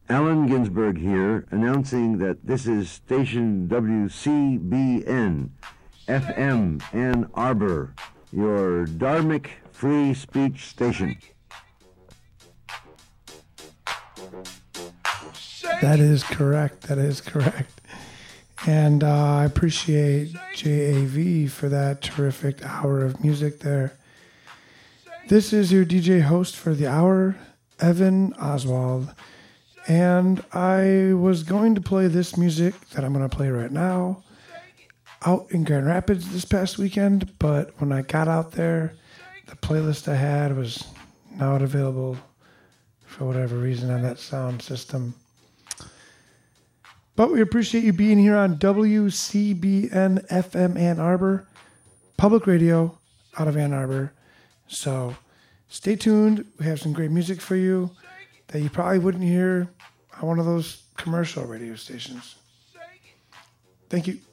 Allen Ginsberg here, announcing that this is station WCBN, FM Ann Arbor, your Dharmic free speech station. That is correct. That is correct. And I appreciate JAV for that terrific hour of music there. This is your DJ host for the hour, Evan Oswald. And I was going to play this music that I'm going to play right now out in Grand Rapids this past weekend, but when I got out there, the playlist I had was not available for whatever reason on that sound system. But we appreciate you being here on WCBN FM Ann Arbor, public radio out of Ann Arbor. So stay tuned. We have some great music for you that you probably wouldn't hear on one of those commercial radio stations. Thank you.